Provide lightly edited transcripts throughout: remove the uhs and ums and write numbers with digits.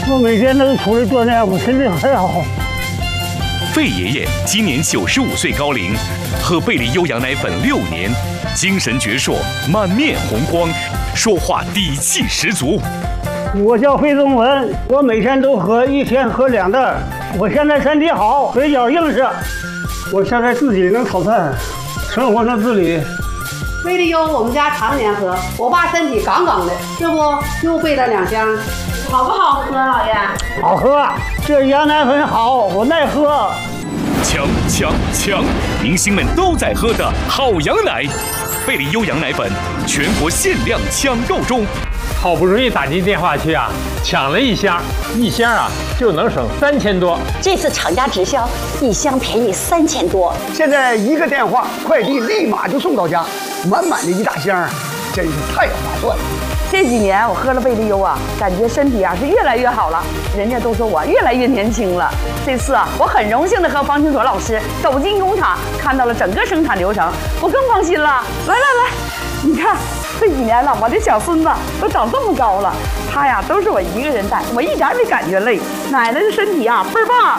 我每天都出来锻炼，我身体很好。 费爷爷今年95岁高龄，喝贝利优羊奶粉6年，精神矍铄，满面红光，说话底气十足。 我叫费宗文，我每天都喝，一天喝2袋。我现在身体好，腿脚硬实，我现在自己能炒菜，生活能自理。 贝利优我们家常年喝，我爸身体杠杠的，这不又备了2箱，好不好喝，老爷？ 好喝，这羊奶粉好，我耐喝。 强！明星们都在喝的好羊奶，贝利优羊奶粉全国限量抢购中。 好不容易打进电话去啊，抢了1箱，1箱啊就能省3000多。 这次厂家直销，1箱便宜3000多。 现在1个电话，快递立马就送到家，满满的1大箱，真是太划算了。 这几年我喝了贝利优啊，感觉身体啊是越来越好了，人家都说我越来越年轻了。这次啊，我很荣幸的和方清所老师走进工厂，看到了整个生产流程，我更放心了。来，你看这几年了，我的小孙子都长这么高了，他呀都是我一个人带，我一点也没感觉累。奶奶的身体啊倍儿棒，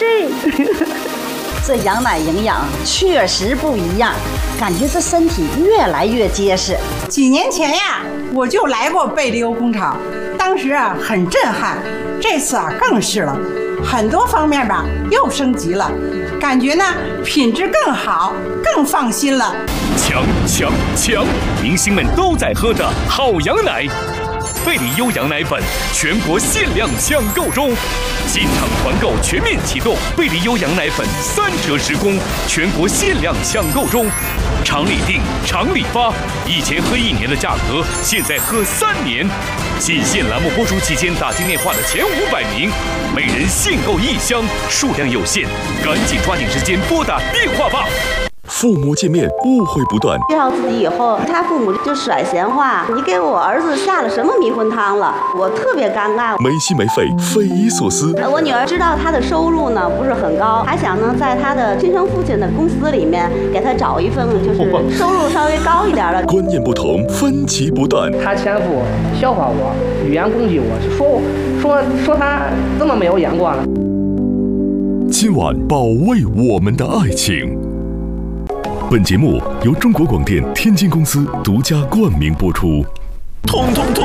这羊奶营养确实不一样，感觉这身体越来越结实。 几年前呀，我就来过贝利优工厂，当时啊很震撼，这次啊更是了，很多方面吧又升级了，感觉呢品质更好，更放心了。 强！明星们都在喝的好羊奶，贝利优羊奶粉全国限量抢购中，进场团购全面启动，贝利优羊奶粉3折时供，全国限量抢购中，厂里订，厂里发，以前喝1年的价格，现在喝3年。仅限栏目播出期间打进电话的前500名，每人限购1箱，数量有限，赶紧抓紧时间拨打电话吧。 父母见面误会不断， 介绍自己以后，他父母就甩闲话：“你给我儿子下了什么迷魂汤了？”我特别尴尬， 没心没肺，匪夷所思。 我女儿知道他的收入呢不是很高，还想呢在他的亲生父亲的公司里面给他找一份就是收入稍微高一点的。 观念不同，分歧不断。 他前夫笑话我，语言攻击我，说他这么没有眼光了。 今晚保卫我们的爱情。本节目由中国广电天津公司独家冠名播出。 痛，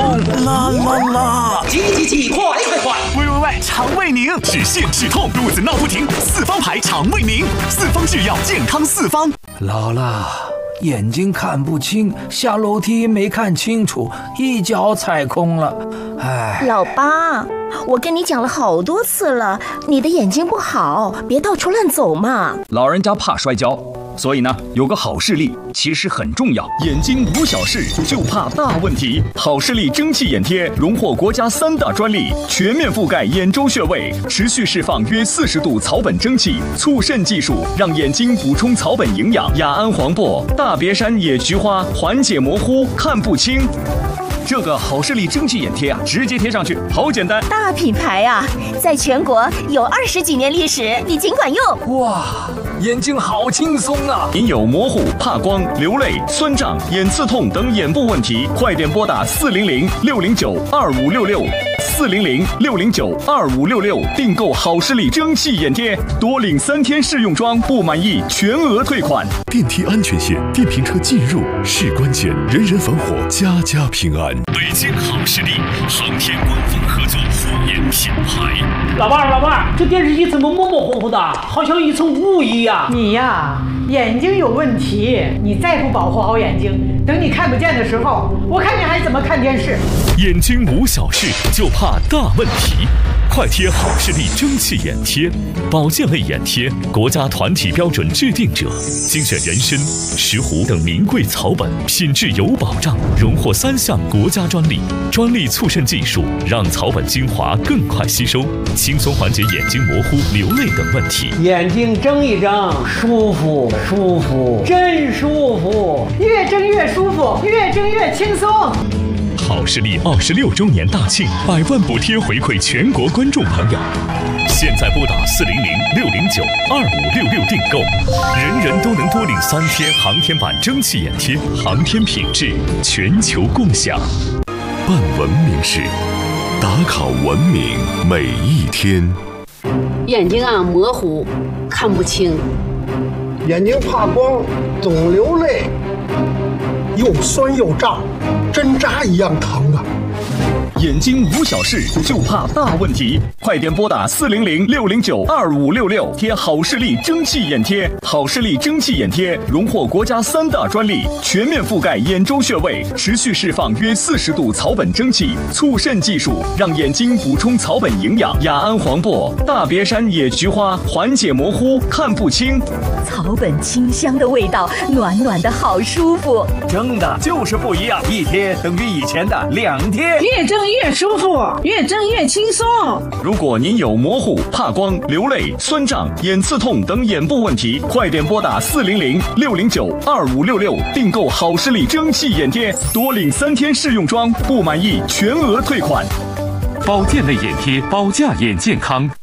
啦！急，快！喂，肠胃宁，止泻止痛，肚子闹不停，4方牌肠胃宁，4方制药，健康4方。 老了，眼睛看不清，下楼梯没看清楚，一脚踩空了，哎。 老八，我跟你讲了好多次了，你的眼睛不好，别到处乱走嘛。 老人家怕摔跤，所以呢，有个好视力其实很重要。眼睛无小事，就怕大问题。好视力蒸汽眼贴荣获国家3大专利，全面覆盖眼周穴位，持续释放约40度草本蒸汽，促渗技术让眼睛补充草本营养。雅安黄柏、大别山野菊花缓解模糊、看不清。这个好视力蒸汽眼贴啊，直接贴上去，好简单。 大品牌啊，在全国有20几年历史，你尽管用。 哇，眼睛好轻松啊！ 您有模糊、怕光、流泪、酸胀、眼刺痛等眼部问题，快点拨打400-609-2566，400-609-2566，订购好视力蒸汽眼贴，多领3天试用装，不满意全额退款。 电梯安全线，电瓶车进入是关键，人人防火，家家平安。 北京好视力，航天官方合作护眼品牌。 老伴，这电视机怎么模模糊糊的，好像一层雾一样？ 你呀，眼睛有问题，你再不保护好眼睛，等你看不见的时候，我看你还怎么看电视？ 眼睛无小事，就怕大问题。快贴好视力蒸汽眼贴，保健类眼贴，国家团体标准制定者，精选人参、石斛等名贵草本，品质有保障，荣获3项国家专利。专利促渗技术让草本精华更快吸收，轻松缓解眼睛模糊、流泪等问题。 眼睛睁一睁，舒服，真舒服， 越睁越舒服，越睁越轻松。 好视力26周年大庆，100万补贴回馈全国观众朋友。现在拨打400-609-2566订购，人人都能多领3天航天版蒸汽眼贴，航天品质全球共享。 办文明事， 打卡文明每一天。 眼睛啊模糊，看不清， 眼睛怕光，总流泪，又酸又胀，针扎一样疼啊！ 眼睛无小事，就怕大问题。快点拨打400-609-2566，贴好视力蒸汽眼贴。好视力蒸汽眼贴荣获国家3大专利，全面覆盖眼周穴位，持续释放约40度草本蒸汽，促渗技术让眼睛补充草本营养。雅安黄柏、大别山野菊花缓解模糊，看不清。 草本清香的味道，暖暖的好舒服。 蒸的就是不一样，一贴等于以前的2贴， 越蒸越舒服，越蒸越轻松。 如果您有模糊、怕光、流泪、酸胀、眼刺痛等眼部问题，快点拨打400-609-2566，订购好视力蒸汽眼贴，多领3天试用装，不满意全额退款。 保健类眼贴，保驾眼健康。